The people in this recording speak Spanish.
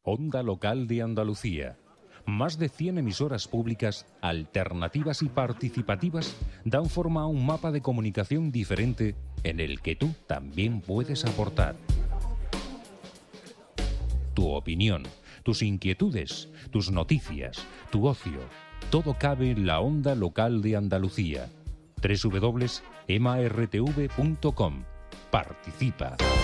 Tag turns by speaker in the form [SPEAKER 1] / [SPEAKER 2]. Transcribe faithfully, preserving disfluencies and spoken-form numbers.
[SPEAKER 1] Onda Local de Andalucía. Más de cien emisoras públicas, alternativas y participativas dan forma a un mapa de comunicación diferente en el que tú también puedes aportar. Tu opinión, tus inquietudes, tus noticias, tu ocio, todo cabe en la Onda Local de Andalucía. doble u doble u doble u punto e m a r t v punto com. Participa.